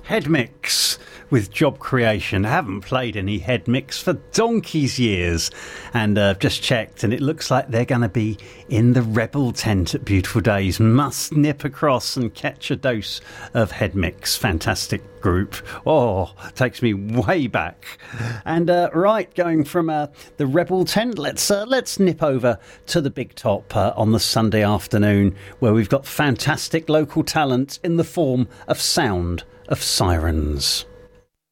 Head Mix with Job Creation. I haven't played any Head Mix for donkey's years, and I've just checked and it looks like they're going to be in the Rebel tent at Beautiful Days. Must nip across and catch a dose of Head Mix. Fantastic group. Oh, takes me way back. And right, going from the Rebel tent, let's nip over to the Big Top on the Sunday afternoon, where we've got fantastic local talent in the form of Sound of Sirens.